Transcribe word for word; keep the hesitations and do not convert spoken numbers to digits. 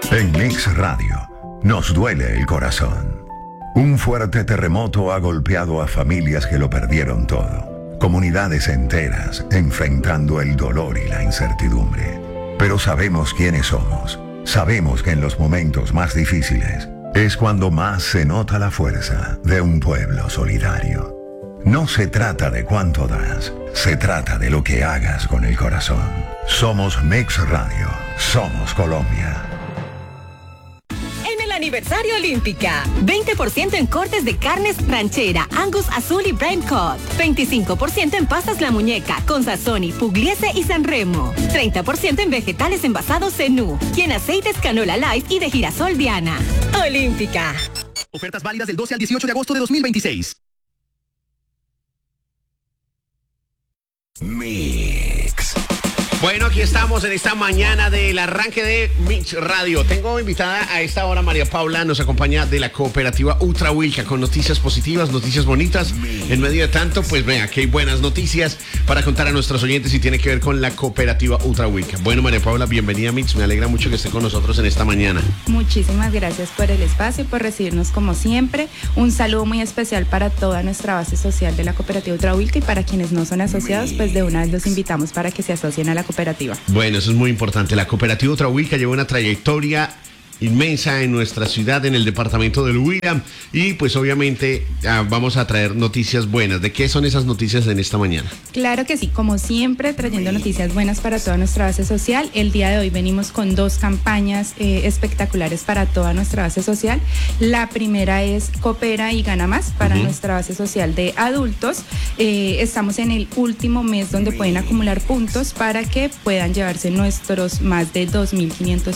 En Mix Radio, nos duele el corazón. Un fuerte terremoto ha golpeado a familias que lo perdieron todo. Comunidades enteras enfrentando el dolor y la incertidumbre. Pero sabemos quiénes somos. Sabemos que en los momentos más difíciles es cuando más se nota la fuerza de un pueblo solidario. No se trata de cuánto das, se trata de lo que hagas con el corazón. Somos Mix Radio, somos Colombia. Aniversario Olímpica. veinte por ciento en cortes de carnes ranchera, Angus Azul y Brent Cod. veinticinco por ciento en pastas La Muñeca, con Sazoni, Pugliese y Sanremo. treinta por ciento en vegetales envasados Zenú y en aceites Canola Light y de girasol Diana. Olímpica. Ofertas válidas del doce al dieciocho de agosto de dos mil veintiséis. Mix. Bueno, aquí estamos en esta mañana del arranque de Mix Radio. Tengo invitada a esta hora María Paula, nos acompaña de la cooperativa Ultra Wilca con noticias positivas, noticias bonitas. En medio de tanto, pues vea que hay buenas noticias para contar a nuestros oyentes y tiene que ver con la cooperativa Ultra Wilca. Bueno, María Paula, bienvenida a Mix. Me alegra mucho que esté con nosotros en esta mañana. Muchísimas gracias por el espacio, por recibirnos como siempre. Un saludo muy especial para toda nuestra base social de la cooperativa Ultra Wilca y para quienes no son asociados, pues de una vez los invitamos para que se asocien a la cooperativa. Bueno, eso es muy importante. La cooperativa Ultra Wilca lleva una trayectoria inmensa en nuestra ciudad, en el departamento del Huila, y pues obviamente ah, vamos a traer noticias buenas. ¿De qué son esas noticias en esta mañana? Claro que sí, como siempre, trayendo noticias buenas para toda nuestra base social. El día de hoy venimos con dos campañas eh, espectaculares para toda nuestra base social. La primera es Coopera y Gana Más para uh-huh. nuestra base social de adultos. Eh, estamos en el último mes donde pueden acumular puntos para que puedan llevarse nuestros más de dos mil quinientos